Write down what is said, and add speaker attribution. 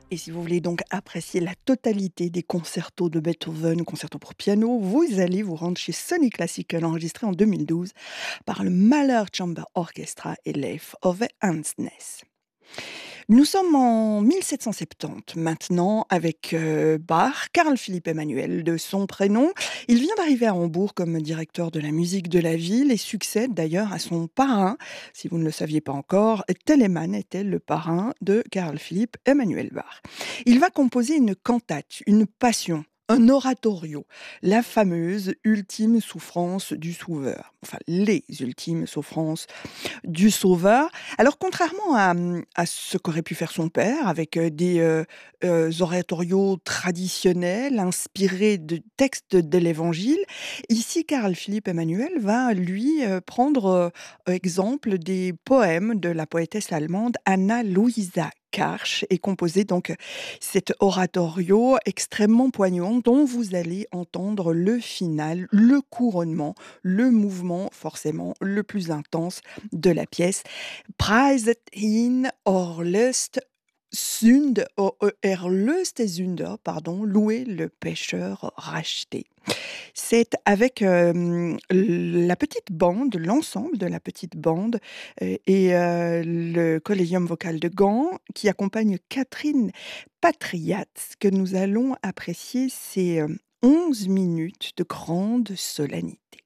Speaker 1: Et si vous voulez donc apprécier la totalité des concertos de Beethoven, concertos pour piano, vous allez vous rendre chez Sony Classical, enregistré en 2012 par le Mahler Chamber Orchestra et Leif Ove Andsnes. Nous sommes en 1770 maintenant avec Bach, Carl Philipp Emanuel de son prénom. Il vient d'arriver à Hambourg comme directeur de la musique de la ville et succède d'ailleurs à son parrain. Si vous ne le saviez pas encore, Telemann était le parrain de Carl Philipp Emanuel Bach. Il va composer une cantate, une passion, un oratorio, la fameuse ultime souffrance du sauveur. Enfin, les ultimes souffrances du sauveur. Alors contrairement à ce qu'aurait pu faire son père avec, des oratorios traditionnels inspirés de textes de l'Évangile, ici Carl Philipp Emanuel va lui, prendre, exemple des poèmes de la poétesse allemande Anna Luisa Karch et composer donc cet oratorio extrêmement poignant dont vous allez entendre le final, le couronnement, le mouvement forcément le plus intense de la pièce. Preiset ihn, erlöste Sünder, pardon, louer le pécheur racheté. C'est avec, la petite bande, l'ensemble de la petite bande, le Collegium vocal de Gand qui accompagne Catherine Patriat que nous allons apprécier ces, 11 minutes de grande solennité.